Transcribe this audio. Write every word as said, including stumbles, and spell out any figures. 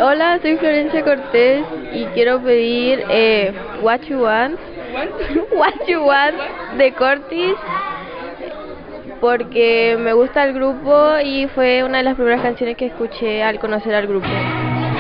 Hola, soy Florencia Cortés y quiero pedir eh, What You Want, What You Want de Cortis, porque me gusta el grupo y fue una de las primeras canciones que escuché al conocer al grupo.